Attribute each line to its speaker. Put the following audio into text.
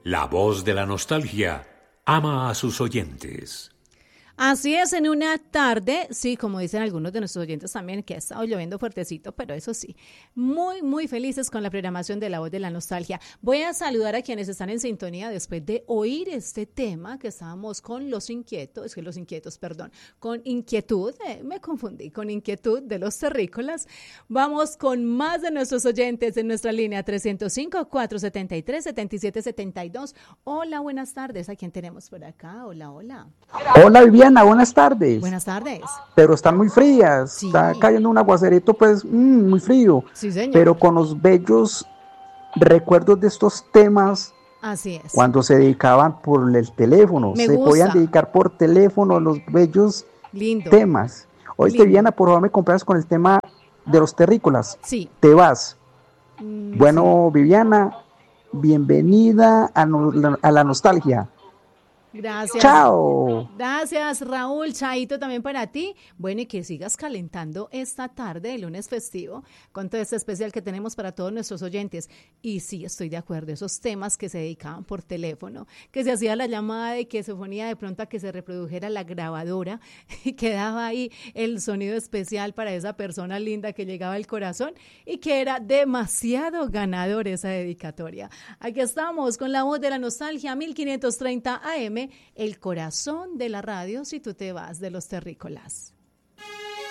Speaker 1: La voz de la nostalgia ama a sus oyentes.
Speaker 2: Así es, en una tarde, sí, como dicen algunos de nuestros oyentes también, que ha estado lloviendo fuertecito, pero eso sí, muy felices con la programación de La Voz de la Nostalgia. Voy a saludar a quienes están en sintonía después de oír este tema que estábamos con con inquietud, me confundí, con inquietud de los terrícolas. Vamos con más de nuestros oyentes en nuestra línea 305-473-7772. Hola, buenas tardes, ¿a quién tenemos por acá? Hola.
Speaker 3: Hola Viviana, buenas tardes.
Speaker 2: Buenas tardes.
Speaker 3: Pero están muy frías,
Speaker 2: Sí.
Speaker 3: Está cayendo un aguacerito pues muy frío.
Speaker 2: Sí, señor.
Speaker 3: Pero con los bellos recuerdos de estos temas.
Speaker 2: Así es.
Speaker 3: Cuando se dedicaban por el teléfono,
Speaker 2: Me
Speaker 3: se
Speaker 2: gusta.
Speaker 3: podían dedicar por teléfono los bellos
Speaker 2: Lindo.
Speaker 3: temas. Oíste, Viviana, por favor me compras con el tema de los terrícolas.
Speaker 2: Sí.
Speaker 3: Te vas. Bueno, sí. Viviana, bienvenida a la nostalgia.
Speaker 2: Gracias.
Speaker 3: Chao.
Speaker 2: Gracias, Raúl. Chaito también para ti. Bueno, y que sigas calentando esta tarde, el lunes festivo, con todo este especial que tenemos para todos nuestros oyentes. Y sí, estoy de acuerdo, esos temas que se dedicaban por teléfono, que se hacía la llamada y que se ponía de pronto a que se reprodujera la grabadora y quedaba ahí el sonido especial para esa persona linda que llegaba al corazón y que era demasiado ganador esa dedicatoria. Aquí estamos con La Voz de la Nostalgia, 1530 AM, el corazón de la radio si tú te vas, de los terrícolas.